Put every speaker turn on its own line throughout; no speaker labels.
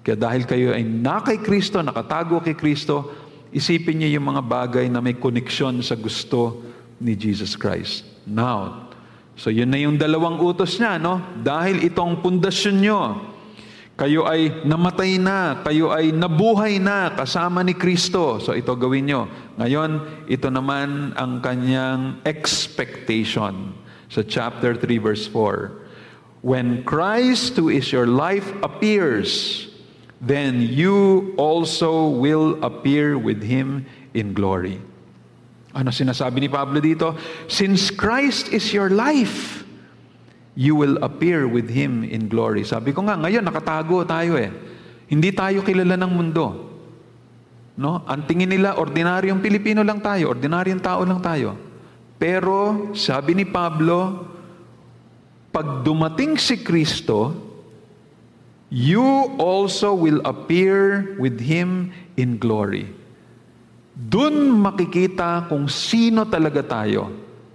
Kaya dahil kayo ay kay Kristo, nakatago kay Kristo, isipin niyo yung mga bagay na may koneksyon sa gusto ni Jesus Christ. Now, so yun na yung dalawang utos niya, no? Dahil itong pundasyon nyo, kayo ay namatay na, kayo ay nabuhay na kasama ni Kristo. So ito gawin nyo. Ngayon, ito naman ang kanyang expectation. Sa chapter 3 verse 4. When Christ, who is your life, appears, then you also will appear with Him in glory. Ano sinasabi ni Pablo dito? Since Christ is your life, you will appear with Him in glory. Sabi ko nga, ngayon nakatago tayo eh. Hindi tayo kilala ng mundo. No? Ang tingin nila, ordinaryong Pilipino lang tayo, ordinaryong tao lang tayo. Pero, sabi ni Pablo, pag dumating si Kristo, you also will appear with Him in glory. Dun makikita kung sino talaga tayo.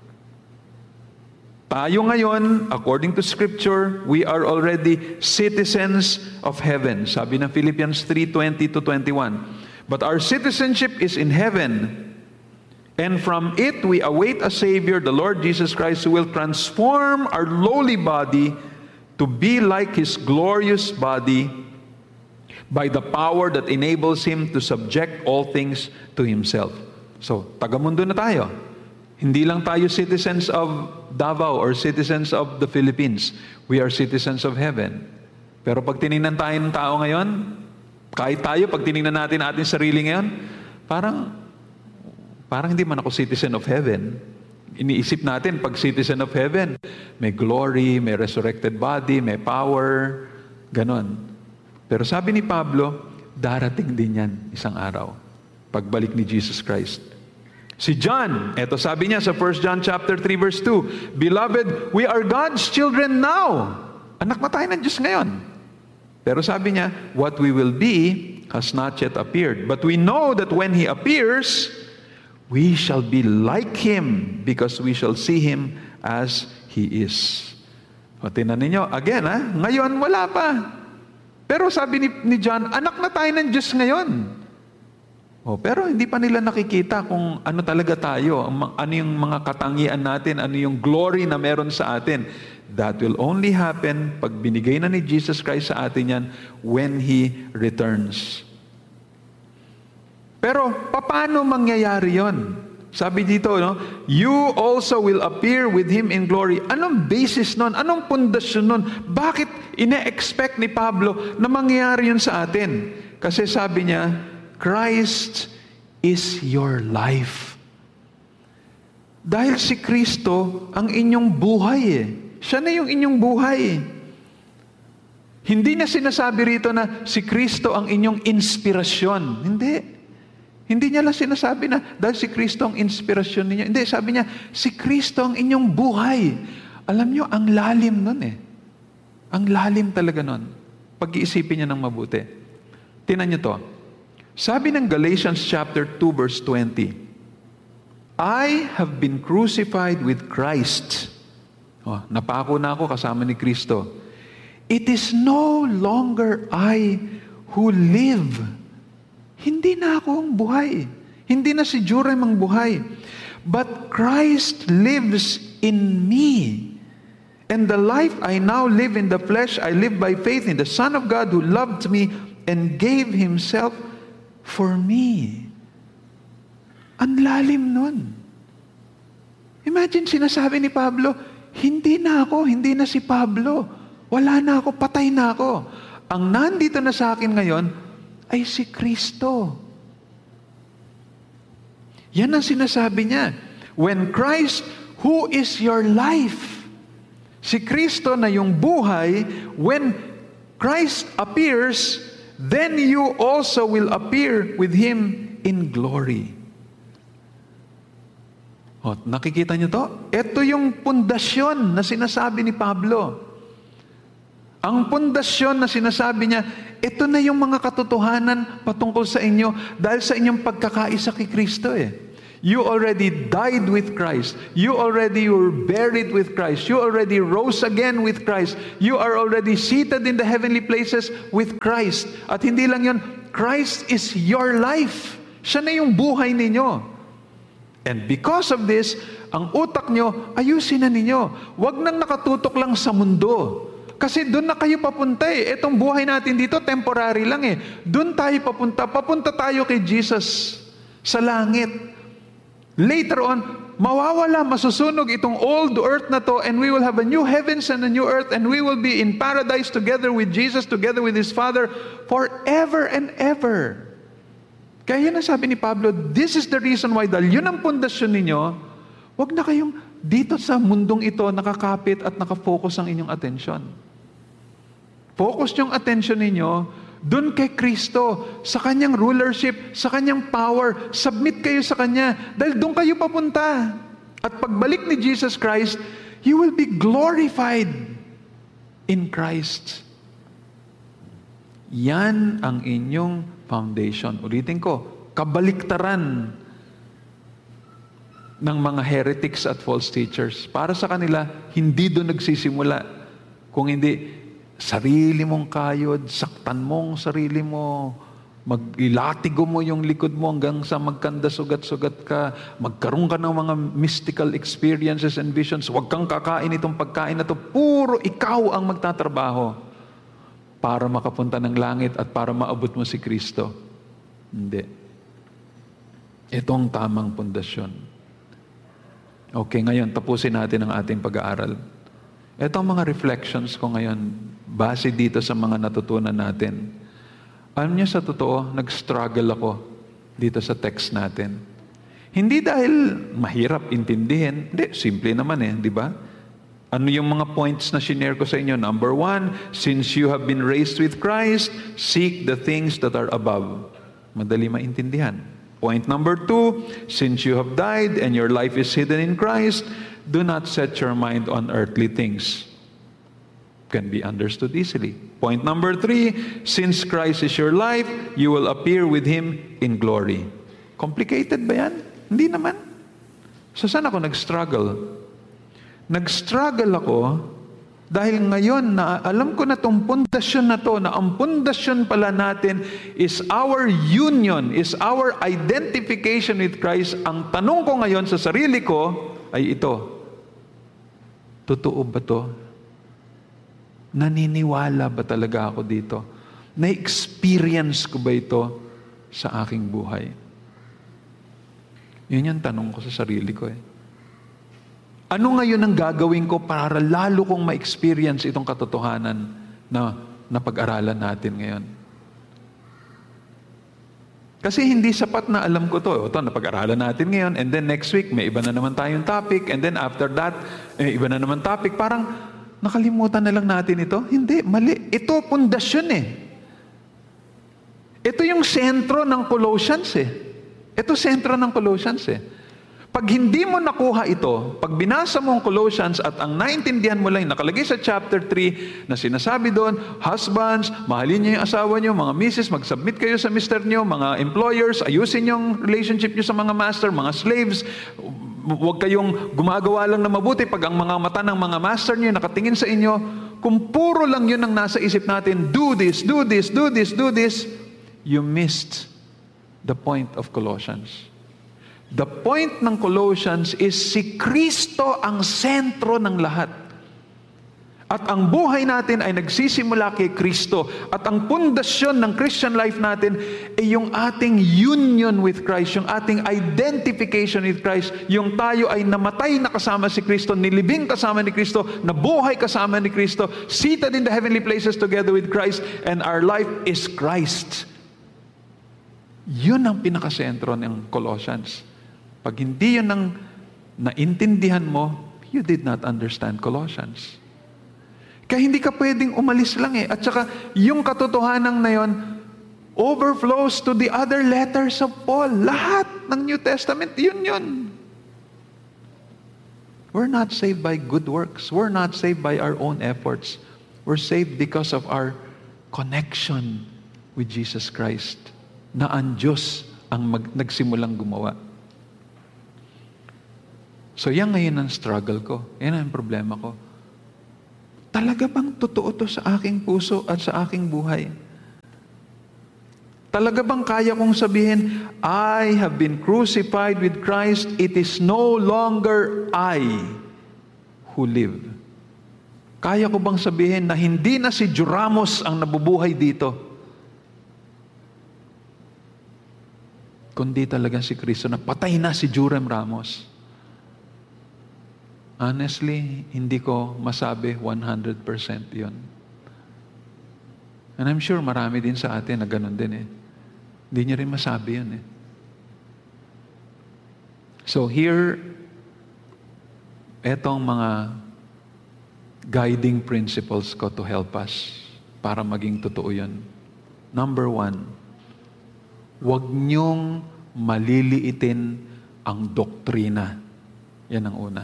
Tayo ngayon, according to Scripture, we are already citizens of heaven. Sabi ng Philippians 3:20-21. But our citizenship is in heaven, and from it we await a Savior, the Lord Jesus Christ, who will transform our lowly body to be like His glorious body by the power that enables Him to subject all things to Himself. So, taga-mundo na tayo. Hindi lang tayo citizens of Davao or citizens of the Philippines. We are citizens of heaven. Pero pag tinignan tayo ng tao ngayon, kahit tayo, pag tinignan natin ating sarili ngayon, parang hindi man ako citizen of heaven. Iniisip natin, pag citizen of heaven, may glory, may resurrected body, may power, ganon. Pero sabi ni Pablo, darating din yan isang araw. Pagbalik ni Jesus Christ. Si John, eto sabi niya sa 1 John chapter 3 verse 2, Beloved, we are God's children now. Anak na tayo ng Diyos ngayon. Pero sabi niya, what we will be has not yet appeared. But we know that when He appears, we shall be like Him because we shall see Him as He is. O tinan ninyo, again ngayon wala pa. Pero sabi ni John, anak na tayo ng Diyos ngayon. Pero hindi pa nila nakikita kung ano talaga tayo, ano yung mga katangian natin, ano yung glory na meron sa atin. That will only happen pag binigay na ni Jesus Christ sa atin yan when He returns. Pero paano mangyayari yon? Sabi dito, no? You also will appear with Him in glory. Anong basis nun? Anong pundasyon nun? Bakit ine-expect ni Pablo na mangyayari yun sa atin? Kasi sabi niya, Christ is your life. Dahil si Kristo ang inyong buhay eh. Siya na yung inyong buhay. Hindi na sinasabi rito na si Kristo ang inyong inspirasyon. Hindi. Hindi niya lang sinasabi na dahil si Kristo ang inspirasyon ninyo. Hindi, sabi niya, si Kristo ang inyong buhay. Alam niyo, ang lalim nun eh. Ang lalim talaga nun. Pag-iisipin niya ng mabuti. Tingnan niyo to. Sabi ng Galatians chapter 2 verse 20, I have been crucified with Christ. Napako na ako kasama ni Kristo. It is no longer I who live. Hindi na ako ang buhay. Hindi na si Jurem ang buhay. But Christ lives in me. And the life I now live in the flesh, I live by faith in the Son of God who loved me and gave Himself for me. Ang lalim nun. Imagine, sinasabi ni Pablo, hindi na ako, hindi na si Pablo. Wala na ako, patay na ako. Ang nandito na sa akin ngayon ay si Kristo. Yan ang sinasabi niya. When Christ, who is your life, si Kristo na yung buhay, when Christ appears, then you also will appear with Him in glory. Nakikita niyo to? Ito yung pundasyon na sinasabi ni Pablo. Ang pundasyon na sinasabi niya, ito na yung mga katotohanan patungkol sa inyo dahil sa inyong pagkakaisa kay Kristo eh. You already died with Christ. You already were buried with Christ. You already rose again with Christ. You are already seated in the heavenly places with Christ. At hindi lang yun, Christ is your life. Siya na yung buhay ninyo. And because of this, ang utak nyo, ayusin na ninyo. Huwag nang nakatutok lang sa mundo. Kasi doon na kayo papunta eh. Itong buhay natin dito, temporary lang eh. Doon tayo papunta. Papunta tayo kay Jesus sa langit. Later on, mawawala, masusunog itong old earth na to, and we will have a new heavens and a new earth, and we will be in paradise together with Jesus, together with His Father, forever and ever. Kaya yun ang sabi ni Pablo, this is the reason why, dahil yun ang pundasyon ninyo, huwag na kayong dito sa mundong ito nakakapit at nakafocus ang inyong atensyon. Focus yung atensyon ninyo doon kay Kristo, sa Kanyang rulership, sa Kanyang power. Submit kayo sa Kanya, dahil doon kayo papunta. At pagbalik ni Jesus Christ, you will be glorified in Christ. Yan ang inyong foundation. Ulitin ko, kabaliktaran ng mga heretics at false teachers. Para sa kanila, hindi doon nagsisimula. Kung hindi, sarili mong kayod, saktan mong sarili mo, maglatigo mo yung likod mo hanggang sa magkanda sugat-sugat ka, magkaroon ka ng mga mystical experiences and visions, huwag kang kakain itong pagkain na to, puro ikaw ang magtatrabaho para makapunta ng langit at para maabot mo si Kristo. Hindi. Ito ang tamang pundasyon. Okay, ngayon, tapusin natin ang ating pag-aaral. Ito ang mga reflections ko ngayon, base dito sa mga natutunan natin. Alam niyo, sa totoo, nag-struggle ako dito sa text natin. Hindi dahil mahirap intindihin. Hindi, simple naman di ba? Ano yung mga points na shinare ko sa inyo? Number 1, since you have been raised with Christ, seek the things that are above. Madali maintindihan. Point number 2, since you have died and your life is hidden in Christ, do not set your mind on earthly things. Can be understood easily. Point number 3, since Christ is your life, you will appear with Him in glory. Complicated ba yan? Hindi naman. So saan ako nag-struggle? Nag-struggle ako dahil ngayon na alam ko na itong pundasyon na to, na ang pundasyon pala natin is our union, is our identification with Christ. Ang tanong ko ngayon sa sarili ko ay ito, totoo ba to? Naniniwala ba talaga ako dito? Na-experience ko ba ito sa aking buhay? Yun yung tanong ko sa sarili ko Ano ngayon ang gagawin ko para lalo kong ma-experience itong katotohanan na pag-aralan natin ngayon? Kasi hindi sapat na alam ko to. Ito, napag-aralan natin ngayon, and then next week, may iba na naman tayong topic, and then after that, iba na naman topic. Parang, nakalimutan na lang natin ito? Hindi, mali. Ito, pundasyon Ito yung sentro ng Colossians Ito sentro ng Colossians Pag hindi mo nakuha ito, pag binasa mo ang Colossians at ang naintindihan mo lang, nakalagay sa chapter 3 na sinasabi doon, husbands, mahalin niyo yung asawa niyo, mga misis, mag-submit kayo sa mister niyo, mga employers, ayusin yung relationship niyo sa mga master, mga slaves, huwag kayong gumagawa lang na mabuti pag ang mga mata ng mga master niyo nakatingin sa inyo. Kung puro lang yun ang nasa isip natin, do this, do this, do this, do this, you missed the point of Colossians. The point ng Colossians is si Kristo ang sentro ng lahat. At ang buhay natin ay nagsisimula kay Kristo. At ang pundasyon ng Christian life natin ay yung ating union with Christ, yung ating identification with Christ, yung tayo ay namatay na kasama si Kristo, nilibing kasama ni Kristo, nabuhay kasama ni Kristo, seated in the heavenly places together with Christ, and our life is Christ. Yun ang pinakasentro ng Colossians. Pag hindi yun ang naintindihan mo, you did not understand Colossians. Kaya hindi ka pwedeng umalis lang At saka, yung katotohanan na yun, overflows to the other letters of Paul. Lahat ng New Testament, yun. We're not saved by good works. We're not saved by our own efforts. We're saved because of our connection with Jesus Christ, na ang Diyos ang nagsimulang gumawa. So yan ngayon ang struggle ko. Yan ang problema ko. Talaga bang totoo to sa aking puso at sa aking buhay? Talaga bang kaya kong sabihin, I have been crucified with Christ. It is no longer I who live. Kaya ko bang sabihin na hindi na si Ramos ang nabubuhay dito, kundi talaga si Kristo na patay na si Jurem Ramos? Honestly, hindi ko masabi 100% yun. And I'm sure marami din sa atin na ganun din eh. Hindi niya rin masabi yun eh. So here, etong mga guiding principles ko to help us para maging totoo yun. Number 1, huwag niyong maliliitin ang doktrina. Yan ang una.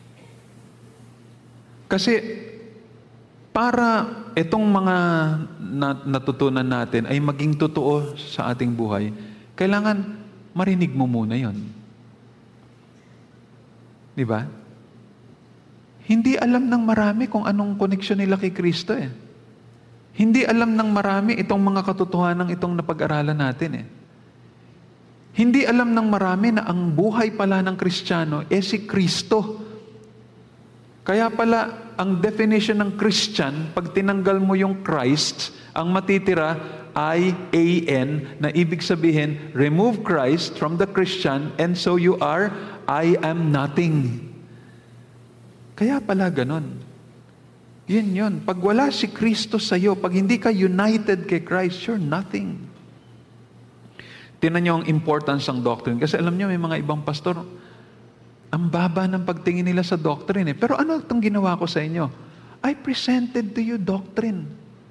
Kasi para itong mga natutunan natin ay maging totoo sa ating buhay, kailangan marinig mo muna yon. Di ba? Hindi alam ng marami kung anong koneksyon nila kay Kristo eh. Hindi alam ng marami itong mga katotohanan itong napag-aralan natin eh. Hindi alam ng marami na ang buhay pala ng Kristiyano si Kristo. Kaya pala, ang definition ng Christian, pag tinanggal mo yung Christ, ang matitira ay A-N, na ibig sabihin, remove Christ from the Christian, and so you are, I am nothing. Kaya pala ganon. Yun. Pag wala si Kristo sa'yo, pag hindi ka united kay Christ, you're nothing. Tingnan niyo ang importance ng doctrine. Kasi alam niyo, may mga ibang pastor, ang baba ng pagtingin nila sa doctrine eh. Pero ano itong ginawa ko sa inyo? I presented to you doctrine.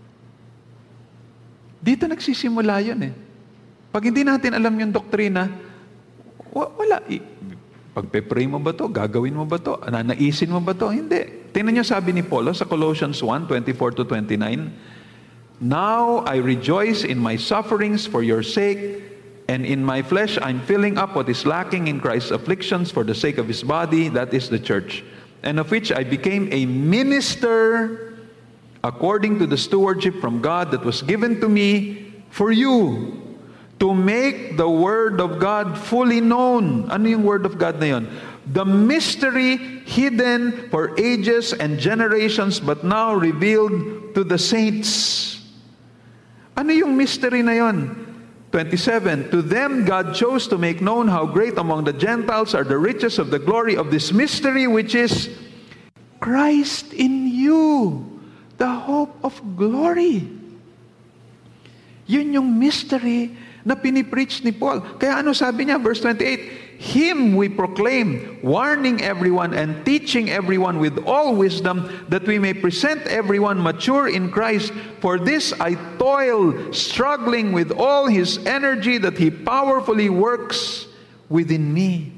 Dito nagsisimula yun eh. Pag hindi natin alam yung doktrina, wala. Pagpe-pray mo ba to? Gagawin mo ba to? Nanaisin mo ba to? Hindi. Tingnan niyo sabi ni Paulo sa Colossians 1:24-29, Now I rejoice in my sufferings for your sake, and in my flesh, I'm filling up what is lacking in Christ's afflictions for the sake of His body, that is the church, and of which I became a minister according to the stewardship from God that was given to me for you, to make the Word of God fully known. Ano yung Word of God na yun? The mystery hidden for ages and generations, but now revealed to the saints. Ano yung mystery na yun? 27, To them God chose to make known how great among the Gentiles are the riches of the glory of this mystery, which is Christ in you, the hope of glory. Yun yung mystery na pinipreach ni Paul. Kaya ano sabi niya, verse 28, Him we proclaim, warning everyone and teaching everyone with all wisdom, that we may present everyone mature in Christ. For this I toil, struggling with all His energy that He powerfully works within me.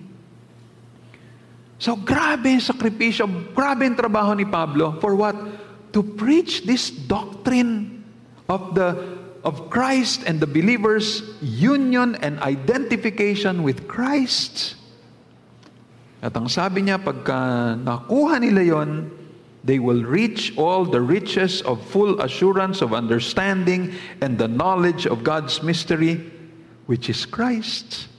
So grabe yung sakripisyo, grabe yung trabaho ni Pablo. For what? To preach this doctrine of Christ and the believers' union and identification with Christ. At ang sabi niya, pagka nakuha nila yon, they will reach all the riches of full assurance of understanding and the knowledge of God's mystery, which is Christ.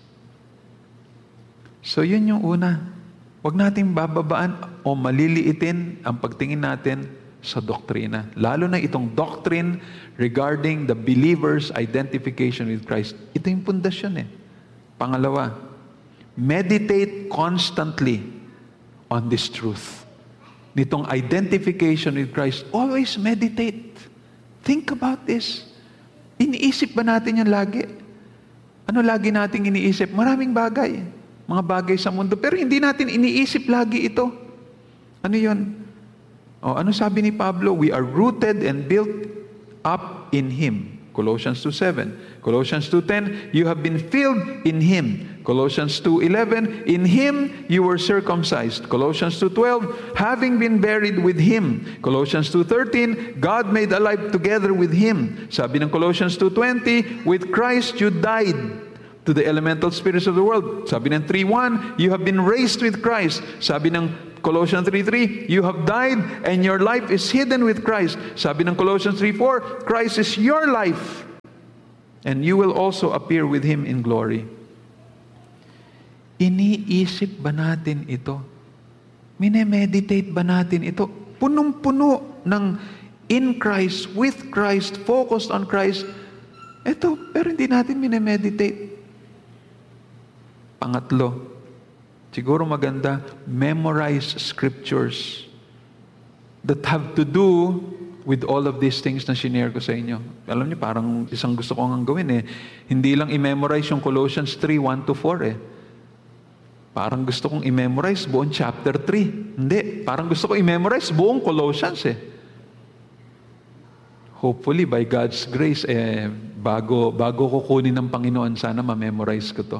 So yun yung una. Huwag nating bababaan o maliliitin ang pagtingin natin sa doktrina. Lalo na itong doctrine regarding the believer's identification with Christ. Ito yung pundasyon eh. Pangalawa, meditate constantly on this truth. Nitong identification with Christ, always meditate. Think about this. Iniisip ba natin yan lagi? Ano lagi nating iniisip? Maraming bagay. Mga bagay sa mundo. Pero hindi natin iniisip lagi ito. Ano yun? Ano sabi ni Pablo? We are rooted and built up in Him. Colossians 2:7. Colossians 2:10, you have been filled in Him. Colossians 2:11, in Him you were circumcised. Colossians 2:12, having been buried with Him. Colossians 2:13, God made alive together with Him. Sabi ng Colossians 2:20, with Christ you died. to the elemental spirits of the world. Sabi ng 3:1, you have been raised with Christ. Sabi ng Colossians 3:3, you have died and your life is hidden with Christ. Sabi ng Colossians 3:4, Christ is your life and you will also appear with Him in glory. Iniisip ba natin ito? Minemeditate ba natin ito? Punong-puno ng in Christ, with Christ, focused on Christ. Ito, pero hindi natin minemeditate. Pangatlo, siguro maganda, memorize scriptures that have to do with all of these things na shinare ko sa inyo. Alam niyo, parang isang gusto ko nga gawin eh. Hindi lang i-memorize yung Colossians 3:1-4 eh. Parang gusto kong i-memorize buong chapter 3. Hindi, parang gusto ko i-memorize buong Colossians eh. Hopefully, by God's grace, bago ko kunin ng Panginoon, sana ma-memorize ko to.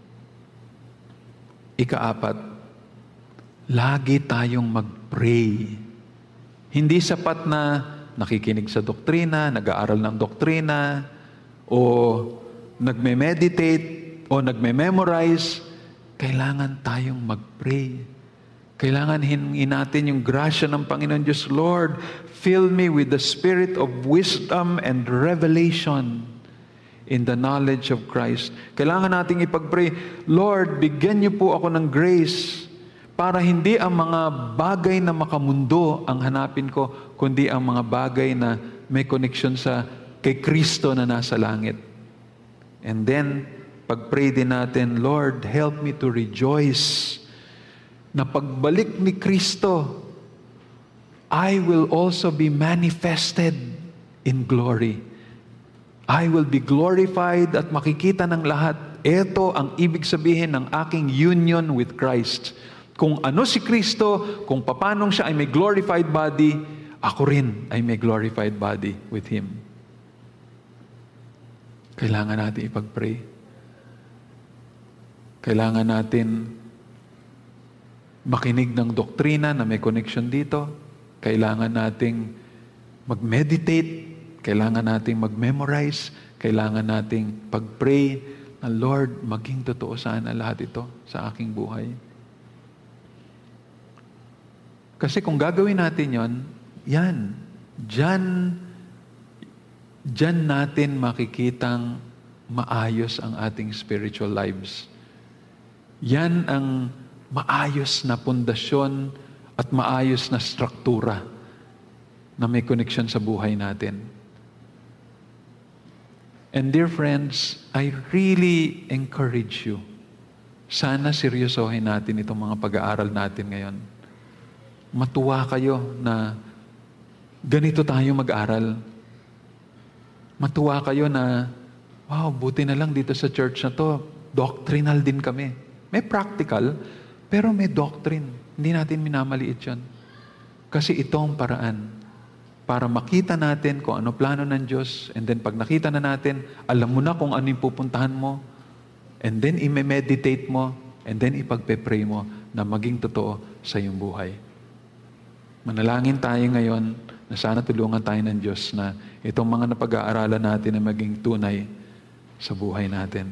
Ika-4, lagi tayong mag-pray. Hindi sapat na nakikinig sa doktrina, nag-aaral ng doktrina, o nagme-meditate, o nagme-memorize. Kailangan tayong mag-pray. Kailangan hingin natin yung grasya ng Panginoon Diyos. Lord, fill me with the spirit of wisdom and revelation in the knowledge of Christ. Kailangan nating ipag-pray, Lord, bigyan niyo po ako ng grace para hindi ang mga bagay na makamundo ang hanapin ko, kundi ang mga bagay na may connection sa kay Kristo na nasa langit. And then, pag-pray din natin, Lord, help me to rejoice na pagbalik ni Kristo, I will also be manifested in glory. I will be glorified at makikita ng lahat. Ito ang ibig sabihin ng aking union with Christ. Kung ano si Kristo, kung papanong siya ay may glorified body, ako rin ay may glorified body with Him. Kailangan natin ipag-pray. Kailangan natin makinig ng doktrina na may connection dito. Kailangan nating mag-meditate. Kailangan nating mag-memorize. Kailangan nating pag-pray na, Lord, maging totoo sana lahat ito sa aking buhay. Kasi kung gagawin natin yon, Diyan natin makikitang maayos ang ating spiritual lives. Yan ang maayos na pundasyon at maayos na struktura na may connection sa buhay natin. And dear friends, I really encourage you. Sana seryosohin natin itong mga pag-aaral natin ngayon. Matuwa kayo na ganito tayo mag-aral. Matuwa kayo na, wow, buti na lang dito sa church na to, doctrinal din kami. May practical, pero may doctrine. Hindi natin minamaliit yan. Kasi ito ang paraan para makita natin kung ano plano ng Diyos, and then pag nakita na natin, alam mo na kung ano yung pupuntahan mo, and then i-meditate mo, and then ipagpe-pray mo na maging totoo sa iyong buhay. Manalangin tayo ngayon na sana tulungan tayo ng Diyos na itong mga napag-aaralan natin na maging tunay sa buhay natin.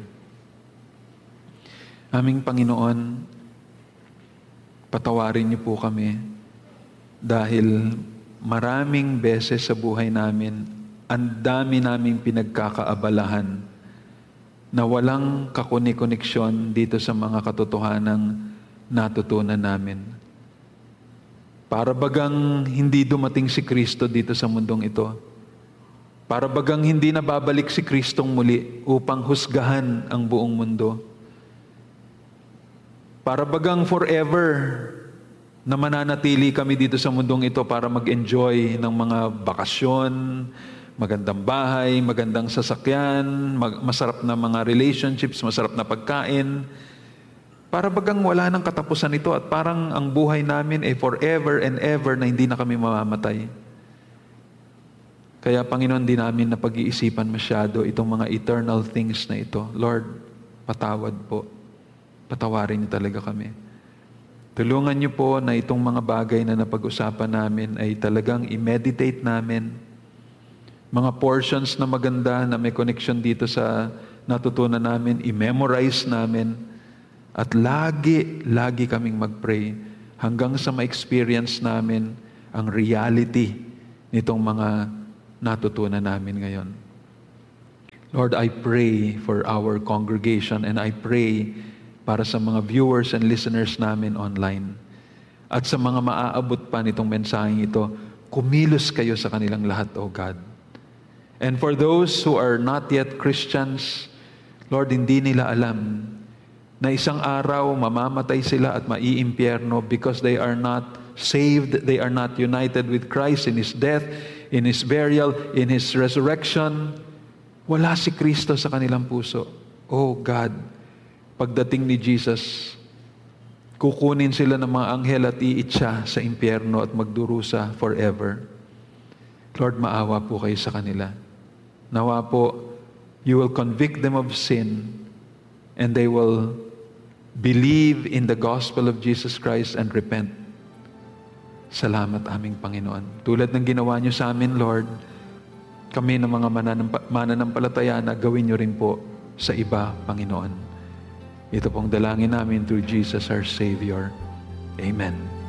Aming Panginoon, patawarin niyo po kami dahil maraming beses sa buhay namin, ang dami naming pinagkakaabalahan na walang kakuni-koneksyon dito sa mga katotohanang natutunan namin. Para bagang hindi dumating si Kristo dito sa mundong ito. Para bagang hindi nababalik si Kristong muli upang husgahan ang buong mundo. Para bagang forever na mananatili kami dito sa mundong ito para mag-enjoy ng mga bakasyon, magandang bahay, magandang sasakyan, masarap na mga relationships, masarap na pagkain. Para bagang wala nang katapusan ito at parang ang buhay namin ay forever and ever na hindi na kami mamamatay. Kaya Panginoon, di namin napag-iisipan masyado itong mga eternal things na ito. Lord, patawad po. Patawarin niyo talaga kami. Tulungan niyo po na itong mga bagay na napag-usapan namin ay talagang i-meditate namin. Mga portions na maganda na may connection dito sa natutunan namin, i-memorize namin, at lagi kaming mag-pray hanggang sa ma-experience namin ang reality nitong mga natutunan namin ngayon. Lord, I pray for our congregation and I pray para sa mga viewers and listeners namin online. At sa mga maaabot pa nitong mensaheng ito, kumilos kayo sa kanilang lahat, O God. And for those who are not yet Christians, Lord, hindi nila alam na isang araw mamamatay sila at maiimpyerno because they are not saved, they are not united with Christ in His death, in His burial, in His resurrection. Wala si Kristo sa kanilang puso. Oh God, pagdating ni Jesus, kukunin sila ng mga anghel at iitsa sa impyerno at magdurusa forever. Lord, maawa po kayo sa kanila. Nawa po, you will convict them of sin and they will believe in the gospel of Jesus Christ and repent. Salamat aming Panginoon. Tulad ng ginawa niyo sa amin, Lord, kami ng mga mananampalataya na gawin niyo rin po sa iba, Panginoon. Ito pong dalangin namin through Jesus our Savior. Amen.